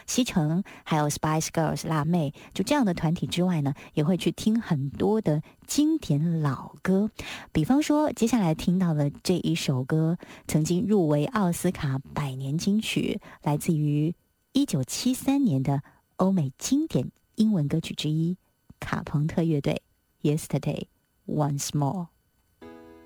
西城还有 Spice Girls 辣妹，就这样的团体之外呢，也会去听很多的经典老歌。比方说接下来听到的这一首歌，曾经入围奥斯卡百年金曲，来自于1973年的欧美经典英文歌曲之一，卡朋特乐队 Yesterday Once More。